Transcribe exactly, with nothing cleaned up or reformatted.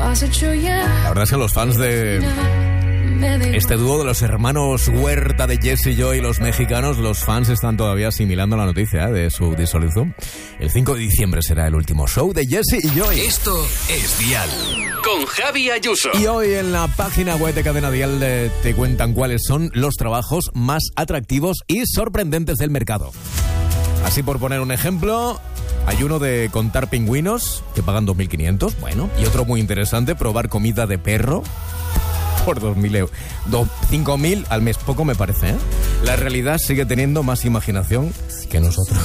La verdad es que los fans de este dúo de los hermanos Huerta, de Jesse y Joy, los mexicanos, los fans están todavía asimilando la noticia ¿eh? de su disolución. El cinco de diciembre será el último show de Jesse y Joy. Esto es Dial con Javi Ayuso. Y hoy en la página web de Cadena Dial eh, te cuentan cuáles son los trabajos más atractivos y sorprendentes del mercado. Así, por poner un ejemplo, hay uno de contar pingüinos, que pagan dos mil quinientos, bueno, y otro muy interesante, probar comida de perro por dos mil euros. cinco mil al mes, poco me parece, ¿eh? La realidad sigue teniendo más imaginación que nosotros.